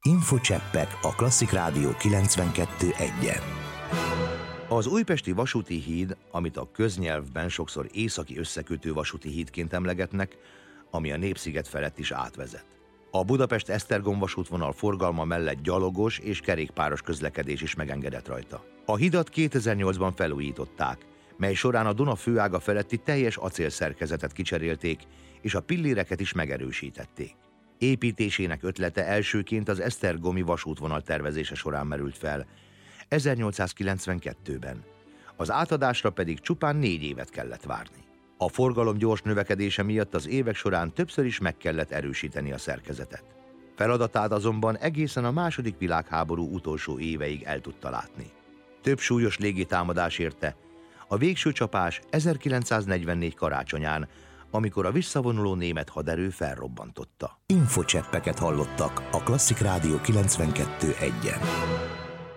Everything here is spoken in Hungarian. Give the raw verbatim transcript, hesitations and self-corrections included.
Infocseppek a Klasszik Rádió kilencvenkettő egyen. Az újpesti vasúti híd, amit a köznyelvben sokszor északi összekötő vasúti hídként emlegetnek, ami a Népsziget felett is átvezet. A Budapest-Esztergom vasútvonal forgalma mellett gyalogos és kerékpáros közlekedés is megengedett rajta. A hidat kétezer-nyolcban felújították, mely során a Duna főága feletti teljes acélszerkezetet kicserélték, és a pilléreket is megerősítették. Építésének ötlete elsőként az esztergomi vasútvonal tervezése során merült fel, ezernyolcszázkilencvenkettőben. Az átadásra pedig csupán négy évet kellett várni. A forgalom gyors növekedése miatt az évek során többször is meg kellett erősíteni a szerkezetet. Feladatát azonban egészen a második világháború utolsó éveig el tudta látni. Több súlyos légitámadás érte, a végső csapás ezerkilencszáznegyvennégy karácsonyán, amikor a visszavonuló német haderő felrobbantotta. Infocseppeket hallottak a Klasszik Rádió kilencvenkettő egyen.